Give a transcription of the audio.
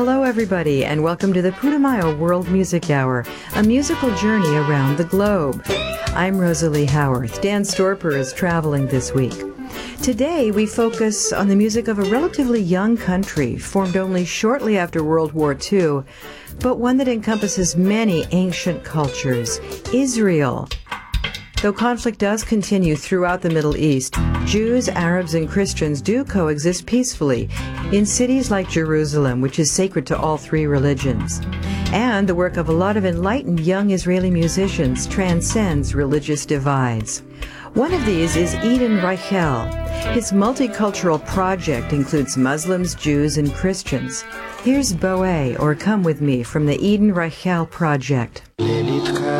Hello, everybody, and welcome to the Putumayo World Music Hour, a musical journey around the globe. I'm Rosalie Howarth. Dan Storper is traveling this week. Today, we focus on the music of a relatively young country, formed only shortly after World War II, but one that encompasses many ancient cultures, Israel. Though conflict does continue throughout the Middle East, Jews, Arabs, and Christians do coexist peacefully in cities like Jerusalem, which is sacred to all three religions. And the work of a lot of enlightened young Israeli musicians transcends religious divides. One of these is Eden Reichel. His multicultural project includes Muslims, Jews, and Christians. Here's Boé, or Come With Me, from the Eden Reichel Project.